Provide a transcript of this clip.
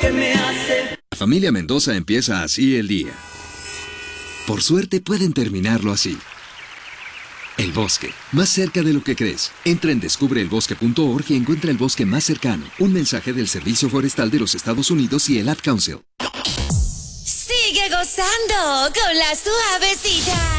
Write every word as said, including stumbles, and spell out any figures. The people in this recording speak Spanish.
que me hace. La familia Mendoza empieza así el día. Por suerte pueden terminarlo así. El bosque, más cerca de lo que crees. Entra en descubre el bosque punto org y encuentra el bosque más cercano. Un mensaje del Servicio Forestal de los Estados Unidos y el Ad Council. Sigue gozando con la suavecita.